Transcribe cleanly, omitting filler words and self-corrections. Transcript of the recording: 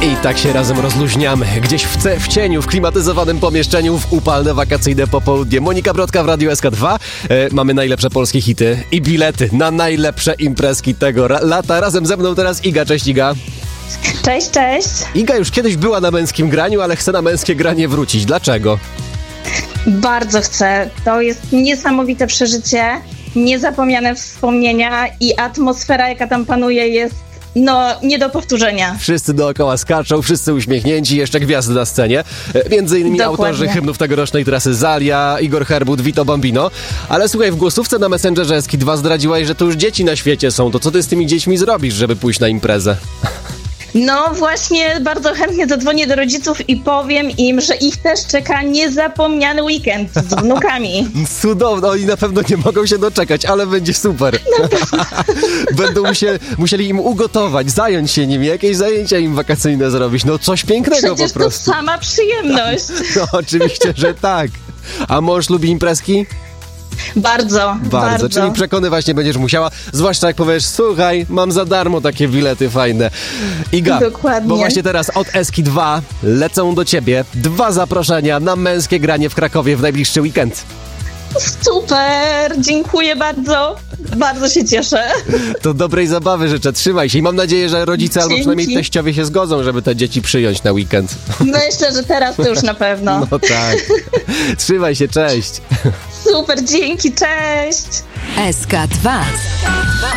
I tak się razem rozluźniamy. Gdzieś w cieniu, w klimatyzowanym pomieszczeniu, w upalne wakacyjne popołudnie. Monika Brodka w Radiu SK2. Mamy najlepsze polskie hity i bilety na najlepsze imprezki tego lata. Razem ze mną teraz Iga. Cześć, Iga. Cześć, cześć. Iga już kiedyś była na męskim graniu, ale chce na męskie granie wrócić. Dlaczego? Bardzo chcę. To jest niesamowite przeżycie, niezapomniane wspomnienia i atmosfera, jaka tam panuje, jest nie do powtórzenia. Wszyscy dookoła skaczą, wszyscy uśmiechnięci, jeszcze gwiazdy na scenie. Między innymi Dokładnie. autorzy hymnów tegorocznej trasy Zalia, Igor Herbut, Vito Bambino. Ale słuchaj, w głosówce na Messengerze SK2 zdradziłaś, że to już dzieci na świecie są. To co ty z tymi dziećmi zrobisz, żeby pójść na imprezę? No właśnie, bardzo chętnie zadzwonię do rodziców i powiem im, że ich też czeka niezapomniany weekend z wnukami. Cudowno, oni na pewno nie mogą się doczekać, ale będzie super. Będą musieli im ugotować, zająć się nimi, jakieś zajęcia im wakacyjne zrobić. No coś pięknego Przecież po prostu. to sama przyjemność. No oczywiście, że tak. A mąż lubi imprezki? Bardzo. Czyli przekonywać nie będziesz musiała, zwłaszcza jak powiesz, słuchaj, mam za darmo takie bilety fajne. Iga, Dokładnie. bo właśnie teraz od SK2 lecą do ciebie 2 zaproszenia na męskie granie w Krakowie w najbliższy weekend. Super, dziękuję bardzo. Bardzo się cieszę. To dobrej zabawy życzę, trzymaj się i mam nadzieję, że rodzice albo Dzięki. przynajmniej teściowie się zgodzą, żeby te dzieci przyjąć na weekend. Myślę, że teraz to już na pewno. No tak. Trzymaj się, cześć. Super, dzięki, cześć. SK2.